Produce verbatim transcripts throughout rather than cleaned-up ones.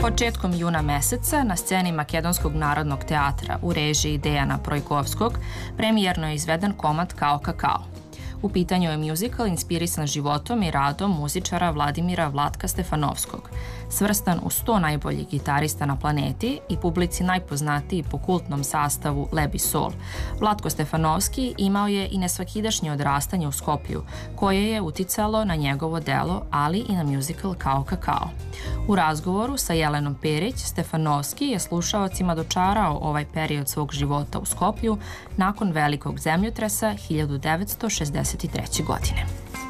Početkom juna meseca na sceni Makedonskog narodnog teatra u režiji Dejana Projkovskog premijerno je izveden komad Kao kakao. U pitanju je muzikal inspirisan životom i radom muzičara Vladimira Vlatka Stefanovskog, svrstan u sto najboljih gitarista na planeti i publici najpoznatiji po kultnom sastavu Lebi Sol. Vlatko Stefanovski imao je i nesvakidašnje odrastanje u Skopju, koje je uticalo na njegovo delo, ali i na muzikal Kao kakao. U razgovoru sa Jelenom Perić, Stefanovski je slušaocima dočarao ovaj period svog života u Skopju nakon velikog zemljotresa hiljadu devetsto šezdeset treće. godine.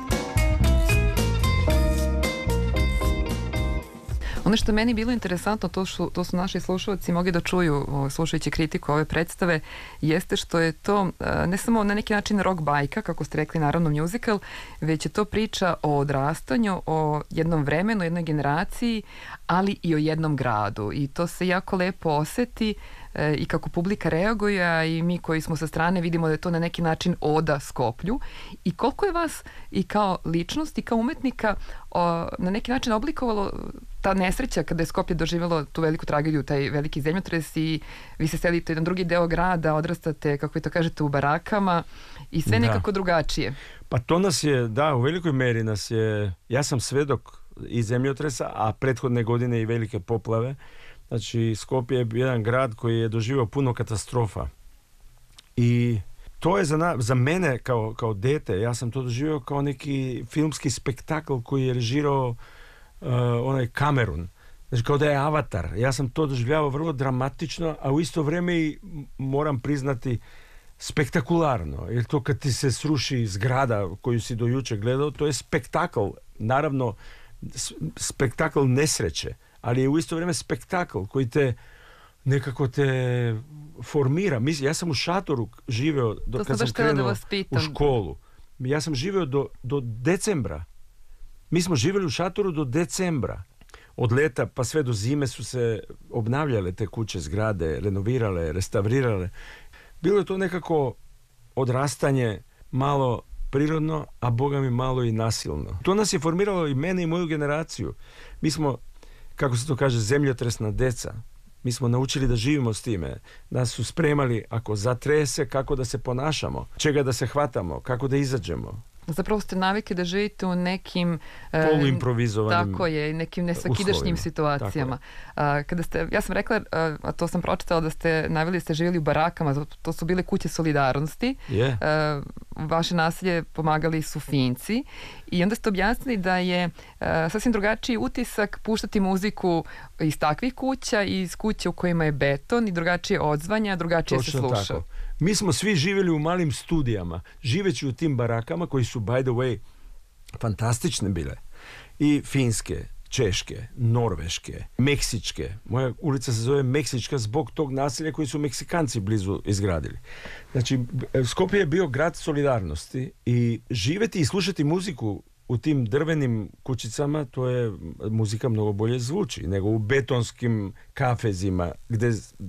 Ono što meni bilo interesantno, to, šu, to su naši slušalci mogli da čuju slušajući kritiku ove predstave, jeste što je to ne samo na neki način rock bajka, kako ste rekli, naravno musical, već je to priča o odrastanju, o jednom vremenu, jednoj generaciji, ali i o jednom gradu. I to se jako lepo oseti i kako publika reaguje, a i mi koji smo sa strane vidimo da je to na neki način oda Skoplju. I koliko je vas i kao ličnost i kao umetnika o, na neki način oblikovalo ta nesreća kada je Skoplje doživjelo tu veliku tragediju, taj veliki zemljotres i vi se selite u jedan drugi deo grada, odrastate, kako vi to kažete, u barakama i sve da. nekako drugačije. Pa to nas je, da, u velikoj meri nas je, ja sam svedok i zemljotresa, a prethodne godine i velike poplave. Znači, Skopje je jedan grad koji je doživio puno katastrofa. I to je za, na, za mene kao, kao dete, ja sam to doživio kao neki filmski spektakl koji je režirao uh, onaj Cameron. Znači, kao da je Avatar. Ja sam to doživljavao vrlo dramatično, a u isto vrijeme i moram priznati spektakularno. Jer to kad ti se sruši zgrada koju si do juče gledao, to je spektakl. Naravno, spektakl nesreće, ali je u isto vrijeme spektakl koji te nekako te formira. Mislim, ja sam u šatoru živeo do, kad sam krenuo u školu. Ja sam živeo do, do decembra. Mi smo živjeli u šatoru do decembra. Od leta pa sve do zime su se obnavljale te kuće, zgrade, renovirale, restaurirale. Bilo je to nekako odrastanje malo prirodno, a Boga mi malo i nasilno. To nas je formiralo i mene i moju generaciju. Mi smo, kako se to kaže, zemljotresna deca. Mi smo naučili da živimo s time. Nas su spremali, ako zatrese, kako da se ponašamo, čega da se hvatamo, kako da izađemo. Zapravo ste navike da živite u nekim poluimprovizovanim tako je, nekim nesvakidašnjim situacijama. A, kada ste, ja sam rekla, a to sam pročitala da ste naveli da ste živjeli u barakama, to su bile kuće solidarnosti. Yeah. A, vaše naselje pomagali su Finci i onda ste objasnili da je a, sasvim drugačiji utisak puštati muziku iz takvih kuća i iz kuća u kojima je beton i drugačije odzvanja, drugačije Točno se sluša. Tako. Mi smo svi živjeli u malim studijama, živeći u tim barakama koji su, by the way, fantastične bile. I finske, češke, norveške, meksičke. Moja ulica se zove Meksička zbog tog naselja koji su Meksikanci blizu izgradili. Znači, Skopje je bio grad solidarnosti i živjeti i slušati muziku u tim drvenim kućicama, to je, muzika mnogo bolje zvuči nego u betonskim kafezima gdje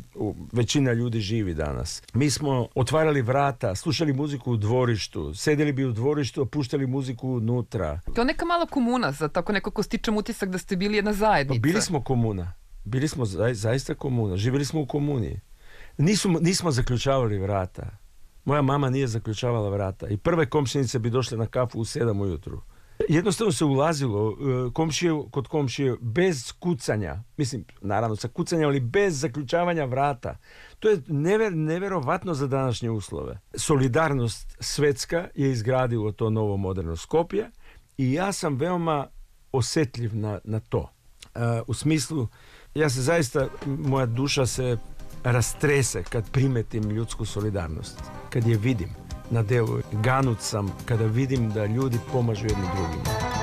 većina ljudi živi danas. Mi smo otvarali vrata, slušali muziku u dvorištu, sedeli bi u dvorištu, a puštali muziku unutra. To je neka mala komuna, za tako nekako stičem utisak da ste bili jedna zajednica. Pa bili smo komuna. Bili smo za, zaista komuna. Živjeli smo u komuni. Nismo, nismo zaključavali vrata. Moja mama nije zaključavala vrata. I prve komšinice bi došle na kafu u sedam ujutru. Jednostavno se ulazilo komšije kod komšije bez kucanja, mislim, naravno sa kucanjem, ali bez zaključavanja vrata. To je never, neverovatno za današnje uslove. Solidarnost svetska je izgradilo to novo moderno Skopje i ja sam veoma osjetljiv na, na to. Uh, u smislu, ja se zaista, moja duša se rastrese kad primetim ljudsku solidarnost, kad je vidim na delu. Ganut sam kada vidim da ljudi pomažu jedni drugima.